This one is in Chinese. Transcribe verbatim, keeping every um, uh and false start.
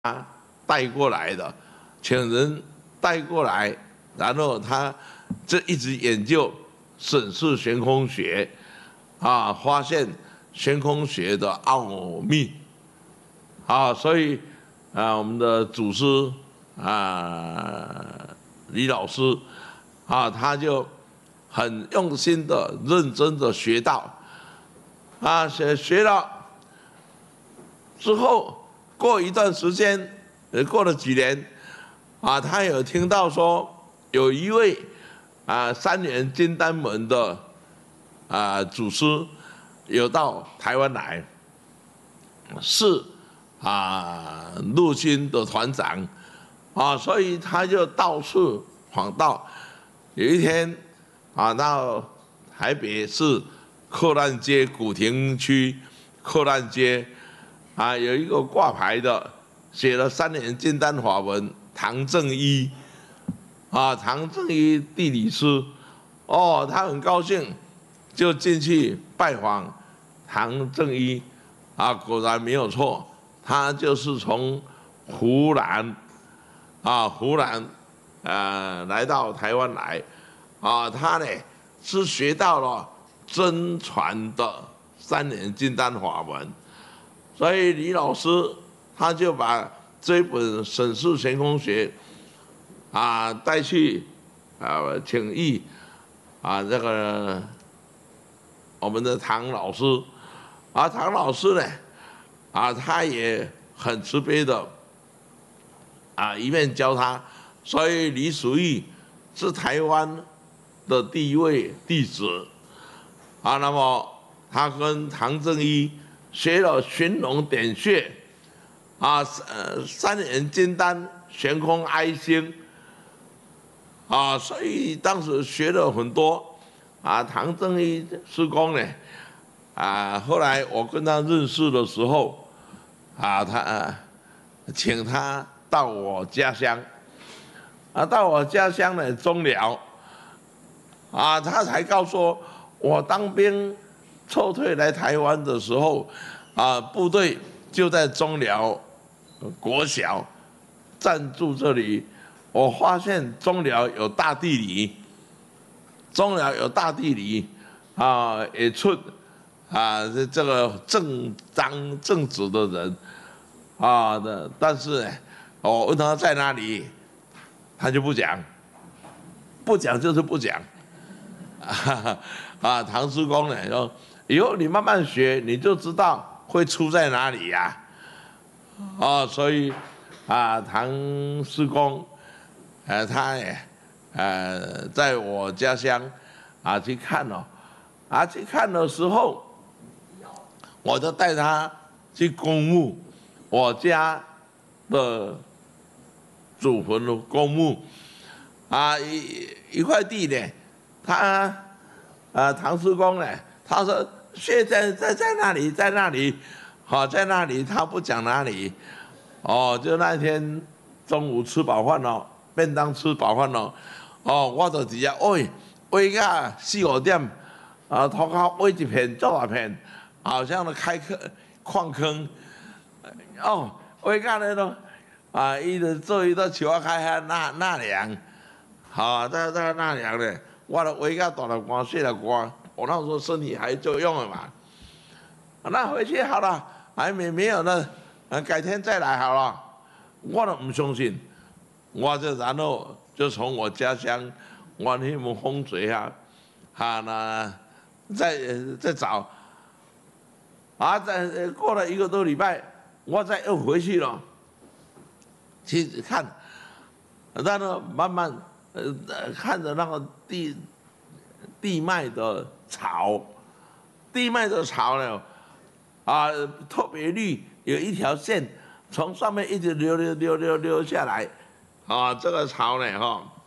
他带过来的，请人带过来，然后他这一直研究审视悬空学，啊，发现悬空学的奥秘，啊，所以啊，我们的祖师啊李老师啊，他就很用心的、认真的学到，啊，学学了之后。 过一段时间，呃，过了几年，啊，他有听到说有一位啊三年金丹门的啊祖师有到台湾来，是啊陆军的团长，啊，所以他就到处访道。有一天啊，到台北市客难街古亭区客难街。 啊，有一个挂牌的，写了三年金丹法文，唐正一，啊，唐正一地理师，哦，他很高兴，就进去拜访唐正一，啊，果然没有错，他就是从湖南，啊，湖南，呃，来到台湾来，啊，他呢是学到了真传的三年金丹法文。 所以李老师他就把这本《审视悬空学》啊带去啊请益啊这个我们的唐老师，啊唐老师呢啊他也很慈悲的啊一面教他，所以李叔玉是台湾的第一位弟子啊，那么他跟唐正一。 学了寻龙点穴，啊，呃，三年金丹、悬空哀心，啊，所以当时学了很多，啊，唐正一师公呢，啊，后来我跟他认识的时候，啊，他、啊、请他到我家乡，啊，到我家乡呢中寮，啊，他才告诉我，我当兵。 撤退来台湾的时候，啊，部队就在中寮国小暂住这里。我发现中寮有大地理，中寮有大地理，啊，也出啊这这个正当正直的人，啊的，但是呢，我问他在哪里，他就不讲，不讲就是不讲，啊，啊唐师公呢说。 以后你慢慢学，你就知道会出在哪里呀、啊。哦，所以啊，唐师公，呃，他也呃，在我家乡啊去看哦，啊去看的时候，我就带他去公墓，我家的祖坟的公墓，啊一一块地呢，他啊唐师公呢，他说。 现在在在那里，在那里，好，在那里，他不讲哪里，哦，就那天中午吃饱饭了，便当吃饱饭了，哦，我就直接喂喂个四五点，啊，头壳喂一片做一片，好像都开坑矿坑，哦，喂个那种，啊，伊就做伊都树啊开遐纳纳凉，好，在在纳凉咧，我就喂个大了光，小了光。 我那时候身体还作用了嘛，那回去好了，还没没有呢，改天再来好了。我都不相信，我就然后就从我家乡，我那么风水啊，哈那再再找，啊，再过了一个多礼拜，我再又回去了，去看，然后慢慢呃看着那个地地脉的。 草，地脉的草呢，啊，特别绿，有一条线从上面一直流流流流流下来，啊，这个草呢，哈、哦，